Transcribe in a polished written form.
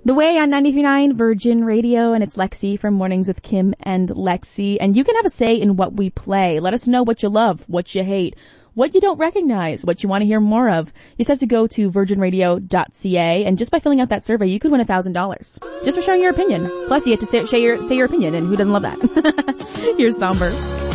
The Way on 93.9 Virgin Radio, and it's Lexi from Mornings with Kim and Lexi. And you can have a say in what we play. Let us know what you love, what you hate, what you don't recognize, what you want to hear more of. You just have to go to virginradio.ca, and just by filling out that survey, you could win $1,000 just for sharing your opinion. Plus, you get to say your opinion, and who doesn't love that? Here's Somber.